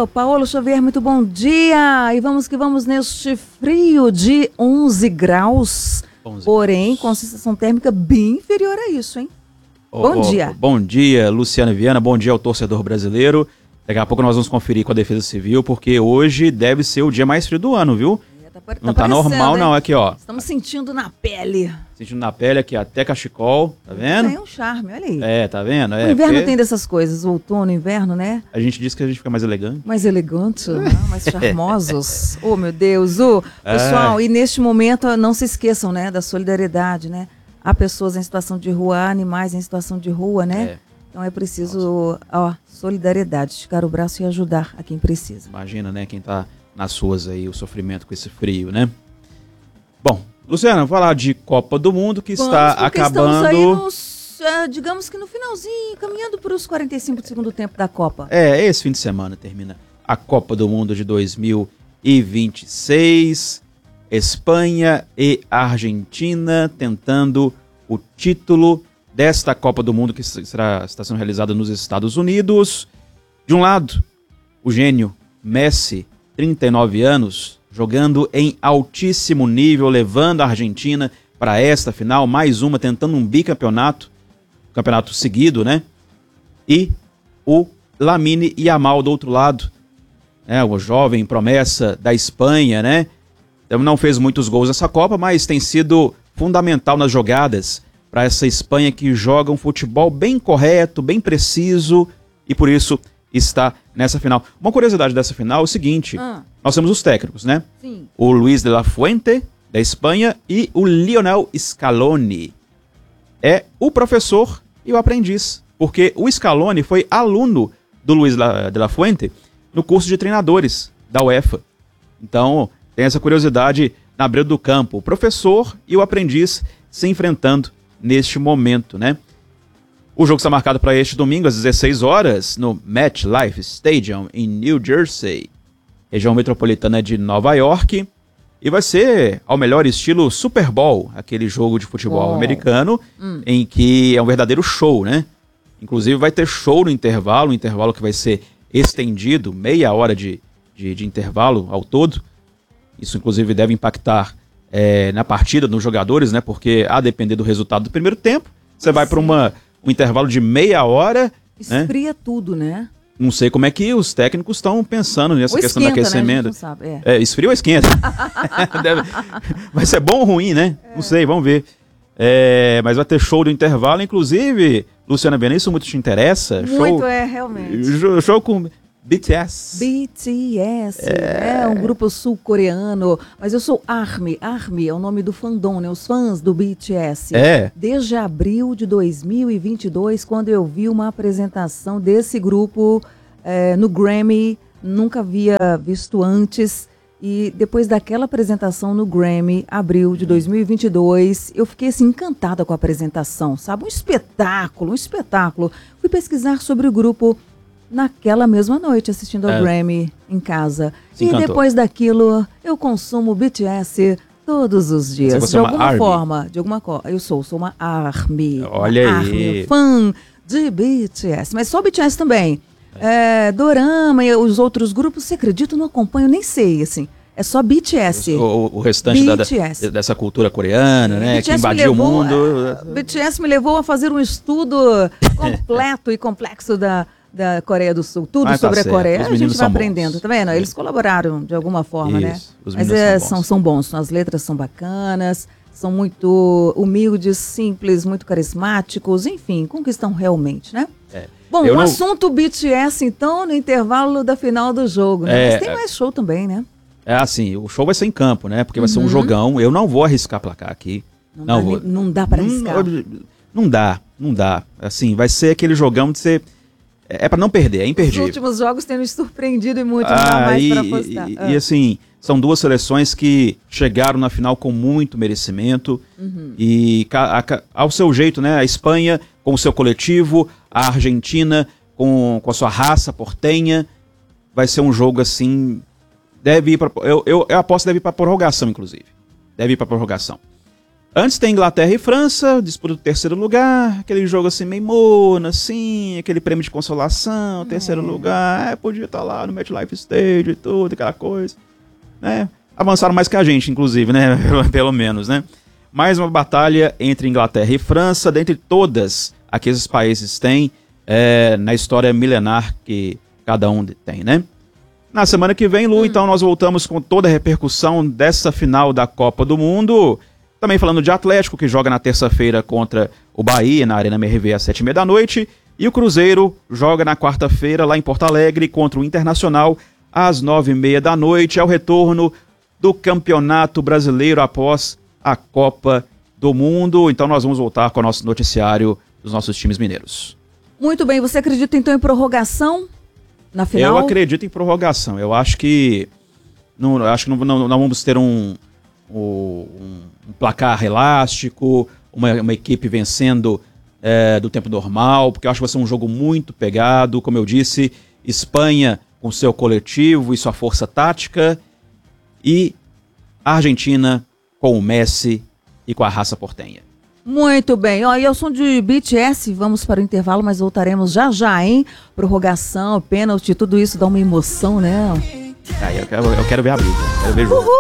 Paulo Xavier, muito bom dia! E vamos que vamos neste frio de 11 graus, porém com sensação térmica bem inferior a isso, hein? Bom dia! Bom dia, Luciana Viana, bom dia ao torcedor brasileiro. Daqui a pouco nós vamos conferir com a Defesa Civil, porque hoje deve ser o dia mais frio do ano, viu? Não tá normal, não. Aqui, ó. Estamos sentindo na pele. Sentindo na pele aqui, até cachecol, tá vendo? É um charme, olha aí. É, tá vendo? O inverno tem dessas coisas, o outono, o inverno, né? A gente diz que a gente fica mais elegante. Mais elegante, mais charmosos. Oh, meu Deus. Pessoal, e neste momento, não se esqueçam, né, da solidariedade, né? Há pessoas em situação de rua, há animais em situação de rua, né? Então é preciso, solidariedade, esticar o braço e ajudar a quem precisa. Imagina, né, quem tá nas ruas aí, o sofrimento com esse frio, né? Bom, Luciana, vamos falar de Copa do Mundo que está acabando. Estamos aí digamos que no finalzinho, caminhando para os 45 do segundo tempo da Copa. Esse fim de semana termina a Copa do Mundo de 2026. Espanha e Argentina tentando o título desta Copa do Mundo que está sendo realizada nos Estados Unidos. De um lado, o gênio Messi, 39 anos, jogando em altíssimo nível, levando a Argentina para esta final, mais uma, tentando um bicampeonato, campeonato seguido, né? E o Lamine Yamal do outro lado, o jovem promessa da Espanha, né? Não fez muitos gols nessa Copa, mas tem sido fundamental nas jogadas para essa Espanha que joga um futebol bem correto, bem preciso e por isso está nessa final. Uma curiosidade dessa final é o seguinte, nós temos os técnicos, né? Sim. O Luis de la Fuente, da Espanha, e o Lionel Scaloni. É o professor e o aprendiz, porque o Scaloni foi aluno do Luis de la Fuente no curso de treinadores da UEFA. Então, tem essa curiosidade na beira do campo, o professor e o aprendiz se enfrentando neste momento, né? O jogo está marcado para este domingo às 16 horas no MetLife Stadium em New Jersey, região metropolitana de Nova York, e vai ser ao melhor estilo Super Bowl, aquele jogo de futebol americano em que é um verdadeiro show, né? Inclusive vai ter show no intervalo, um intervalo que vai ser estendido, meia hora de intervalo ao todo. Isso inclusive deve impactar na partida, nos jogadores, né? Porque a depender do resultado do primeiro tempo, você vai para um intervalo de meia hora. Esfria tudo, né? Não sei como é que os técnicos estão pensando nessa questão do aquecimento. Né? Sabe, esfria ou esquenta? Vai ser bom ou ruim, né? Não sei, vamos ver. Mas vai ter show do intervalo, inclusive, Luciana Viana, isso muito te interessa? Muito, realmente. Show com BTS. BTS, é um grupo sul-coreano, mas eu sou ARMY. ARMY é o nome do fandom, né? Os fãs do BTS. Desde abril de 2022, quando eu vi uma apresentação desse grupo no Grammy, nunca havia visto antes. E depois daquela apresentação no Grammy, abril de 2022, eu fiquei assim encantada com a apresentação, sabe? Um espetáculo. Fui pesquisar sobre o grupo naquela mesma noite, assistindo ao Grammy em casa. E depois daquilo, eu consumo BTS todos os dias. De alguma forma. Eu sou uma ARMY. Olha aí. Fã de BTS. Mas só BTS também. Dorama e os outros grupos, você acredita? Eu não acompanho, nem sei, assim. É só BTS. O restante dessa cultura coreana, né? BTS que invadiu o mundo. BTS me levou a fazer um estudo completo e complexo da Coreia do Sul, tudo sobre a Coreia, a gente vai aprendendo, tá vendo? Eles colaboraram de alguma forma, né? Mas são bons, as letras são bacanas, são muito humildes, simples, muito carismáticos, enfim, conquistam realmente, né? Bom, o assunto BTS, então, no intervalo da final do jogo, né? Mas tem mais show também, né? Assim, o show vai ser em campo, né? Porque vai ser um jogão, eu não vou arriscar placar aqui. Não dá pra arriscar. Não dá. Assim, vai ser aquele jogão de ser... É pra não perder, é imperdível. Os últimos jogos têm nos surpreendido e muito, não dá mais pra apostar. E assim, são duas seleções que chegaram na final com muito merecimento. E ao seu jeito, né? A Espanha com o seu coletivo, a Argentina com a sua raça portenha. Vai ser um jogo assim... Deve ir pra... Eu aposto que deve ir pra prorrogação, inclusive. Deve ir pra prorrogação. Antes tem Inglaterra e França, disputa do terceiro lugar, aquele jogo assim meio morno, assim, aquele prêmio de consolação, terceiro lugar, podia estar lá no MetLife Stadium e tudo, aquela coisa, né? Avançaram mais que a gente, inclusive, né? Pelo menos, né? Mais uma batalha entre Inglaterra e França, dentre todas que esses países têm na história milenar que cada um tem, né? Na semana que vem, Lu, então nós voltamos com toda a repercussão dessa final da Copa do Mundo. Também falando de Atlético, que joga na terça-feira contra o Bahia, na Arena MRV, às 7h30 da noite. E o Cruzeiro joga na quarta-feira, lá em Porto Alegre, contra o Internacional, às 9h30 da noite. É o retorno do Campeonato Brasileiro após a Copa do Mundo. Então nós vamos voltar com o nosso noticiário dos nossos times mineiros. Muito bem, você acredita então em prorrogação na final? Eu acredito em prorrogação. Eu acho que não vamos ter um placar elástico, uma equipe vencendo do tempo normal, porque eu acho que vai ser um jogo muito pegado, como eu disse, Espanha com seu coletivo e sua força tática, e a Argentina com o Messi e com a raça portenha. Muito bem, e ao som de BTS, vamos para o intervalo, mas voltaremos já, hein? Prorrogação, pênalti, tudo isso dá uma emoção, né? Eu quero ver a briga, quero ver o jogo.